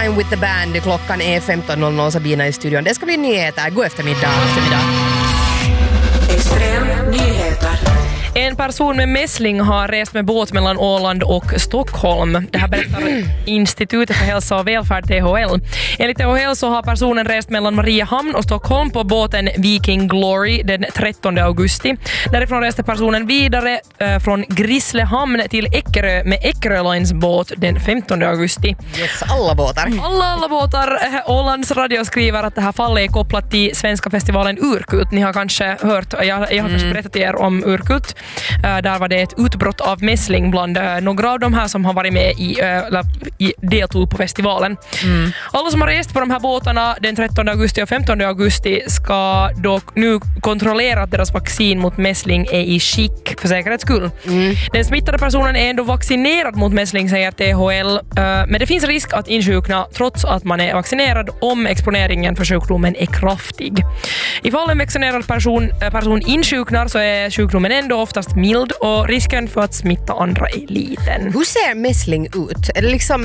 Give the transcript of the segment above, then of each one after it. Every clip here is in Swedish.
I'm with the band. Klockan är 15.00, Sabina i studion. Det ska bli nyheter. God eftermiddag. Extrem nyheter. En person med mässling har rest med båt mellan Åland och Stockholm. Det här berättar Institutet för hälsa och välfärd, THL. Enligt THL så har personen rest mellan Mariehamn och Stockholm på båten Viking Glory den 13 augusti. Därifrån reste personen vidare från Grisslehamn till Eckerö med Eckerö Lines båt den 15 augusti. Yes, alla båtar. Alla båtar. Ålands Radio skriver att det här fallet är kopplat till svenska festivalen Urkult. Ni har kanske hört, jag har kanske berättat er om Urkult. Där var det ett utbrott av mässling bland några av de här som har varit med i deltog på festivalen. Alla som har rest på de här båtarna den 13 augusti och 15 augusti ska dock nu kontrollera att deras vaccin mot mässling är i skick för säkerhets skull. Den smittade personen är ändå vaccinerad mot mässling, säger THL, men det finns risk att insjukna trots att man är vaccinerad om exponeringen för sjukdomen är kraftig. Ifall en vaccinerad person insjuknar så är sjukdomen ändå oftast mild och risken för att smitta andra är liten. Hur ser mässling ut? Är det liksom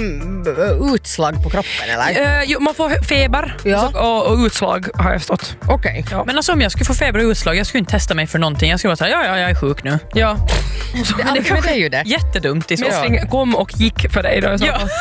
utslag på kroppen eller? Man får feber och utslag har jag förstått. Okej. Ja. Men alltså om jag skulle få feber och utslag, jag skulle inte testa mig för någonting. Jag skulle vara såhär, jag är sjuk nu. Ja. Det är ju det. Jättedumt i så fall. Mässling kom och gick för dig då.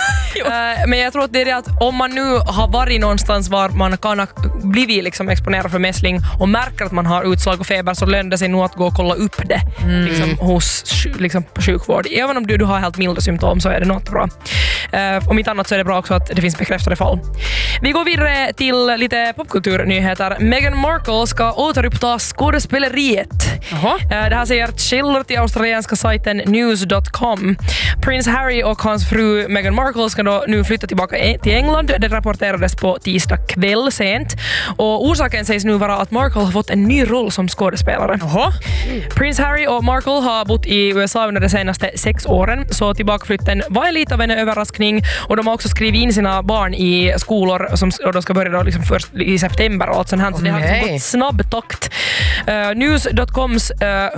Men jag tror att det är det att om man nu har varit någonstans var man kan ha blivit liksom exponerad för mässling och märker att man har utslag och feber, så lönar det sig nog att gå och kolla upp det liksom, hos liksom, sjukvård. Även om du har helt milda symptom så är det något bra. Om inte annat så är det bra också att det finns bekräftade fall. Vi går vidare till lite popkulturnyheter. Meghan Markle ska återuppta skådespeleriet. Det här säger källor till australienska sajten news.com. Prins Harry och hans fru Meghan Markle ska då nu flytta tillbaka till England. Det rapporterades på tisdag kväll sent. Och orsaken sägs nu vara att Markle har fått en ny roll som skådespelare. Prins Harry och Markle har bott i USA under de senaste 6 åren, så tillbakaflytten var lite av en överraskning, och de har också skrivit in sina barn i skolor och de ska börja då liksom först i september och allt sånt här, så det har liksom gått snabb takt. News.coms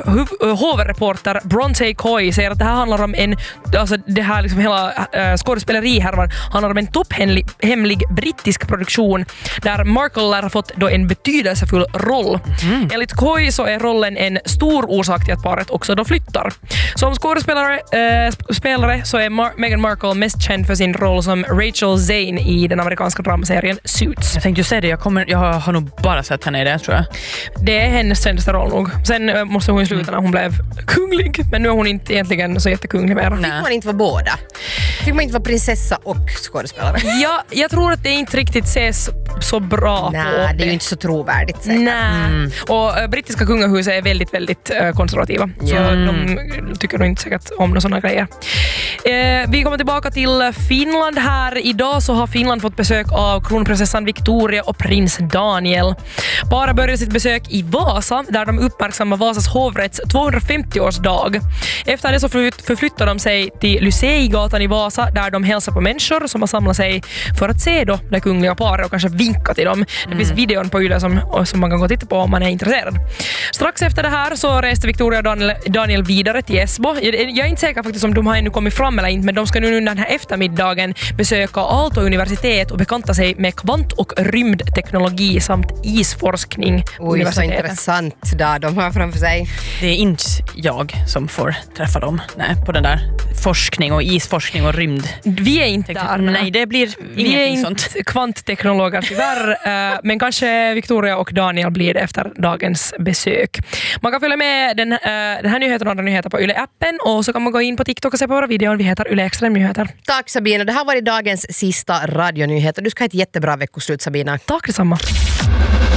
hovreporter Bronte Coy säger att det här handlar om det här liksom hela skådespelerihärvan handlar om en topphemlig brittisk produktion där Markle har fått då en betydelsefull roll. Enligt Coy så är rollen en stor orsak till att paret också då flyttar. Som skådespelare så är Meghan Markle mest känd för sin roll som Rachel Zane i den amerikanska dramaserien Suits. Jag tänkte ju säga det, jag har nog bara sett henne i det, tror jag. Det är hennes kändaste roll nog. Sen måste hon sluta när hon blev kunglig, men nu är hon inte egentligen så jättekunglig mer. Fick man inte vara båda? Fick man inte vara prinsessa och skådespelare? Ja, jag tror att det inte riktigt ses så bra på det. Det är ju inte så trovärdigt säkert. Nej. Och brittiska kungahuset är väldigt, väldigt konservativa. Så de tycker nog inte säkert om några sådana grejer. Vi kommer tillbaka till Finland här. Idag så har Finland fått besök av kronprinsessan Victoria och prins Daniel. Bara började sitt besök i Vasa där de uppmärksammar Vasas hovrätts 250-årsdag. Efter det så förflyttar de sig till Lyceigatan i Vasa där de hälsar på människor som har samlat sig för att se då det kungliga paret och kanske vinka till dem. Det finns videon på Yle som man kan gå och titta på om man är intresserad. Strax efter det här så reste Victoria och Daniel vidare till Esbo. Jag är inte säker faktiskt om de har ännu kommit fram eller inte, men de ska nu under den här eftermiddagen besöka Aalto universitet och bekanta sig med kvant- och rymdteknologi samt isforskning. Oj, så intressant där de har framför sig. Det är inte jag som får träffa dem. Nej, på den där forskning och isforskning och rymd. Vi är inte där. Nej, det blir ingenting sånt. Vi är inte kvantteknologer tyvärr, men kanske Victoria och Daniel blir det efter dagens besök. Man kan följa med den här nyheten och andra nyheter på Yle-appen, och så kan man gå in på TikTok och se på våra videor. Vi heter Yle Extrem Nyheter. Tack Sabina, det här var dagens sista radionyheter. Du ska ha ett jättebra veckoslut, Sabina. Tack detsamma.